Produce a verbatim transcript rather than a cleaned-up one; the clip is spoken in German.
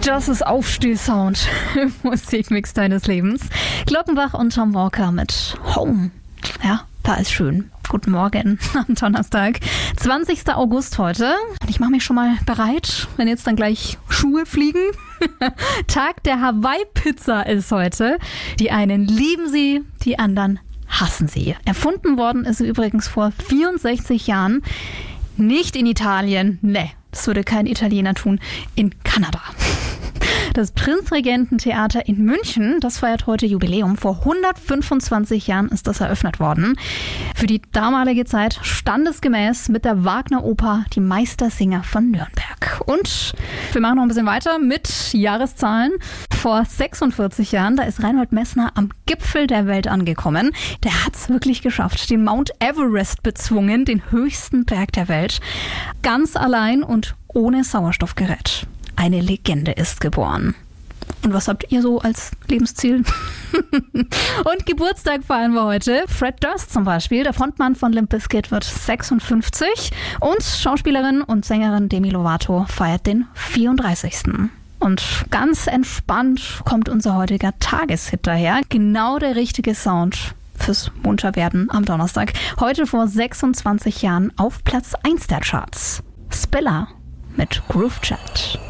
Das ist Aufstehsound im Musikmix deines Lebens. Glockenbach und Tom Walker mit Home. Ja, da ist schön. Guten Morgen am Donnerstag, zwanzigster August heute. Ich mache mich schon mal bereit, wenn jetzt dann gleich Schuhe fliegen. Tag der Hawaii-Pizza ist heute. Die einen lieben sie, die anderen hassen sie. Erfunden worden ist sie übrigens vor vierundsechzig Jahren. Nicht in Italien, ne, das würde kein Italiener tun, in Kanada. Das Prinzregententheater in München, das feiert heute Jubiläum. Vor hundertfünfundzwanzig Jahren ist das eröffnet worden. Für die damalige Zeit standesgemäß mit der Wagner-Oper Die Meistersinger von Nürnberg. Und wir machen noch ein bisschen weiter mit Jahreszahlen. Vor sechsundvierzig Jahren, da ist Reinhold Messner am Gipfel der Welt angekommen. Der hat es wirklich geschafft, den Mount Everest bezwungen, den höchsten Berg der Welt. Ganz allein und ohne Sauerstoffgerät. Eine Legende ist geboren. Und was habt ihr so als Lebensziel? Und Geburtstag feiern wir heute. Fred Durst zum Beispiel, der Frontmann von Limp Bizkit, wird sechsundfünfzig. Und Schauspielerin und Sängerin Demi Lovato feiert den vierunddreißigsten Und ganz entspannt kommt unser heutiger Tageshit daher. Genau der richtige Sound fürs Munterwerden am Donnerstag. Heute vor sechsundzwanzig Jahren auf Platz eins der Charts. Spiller mit Groove Chat.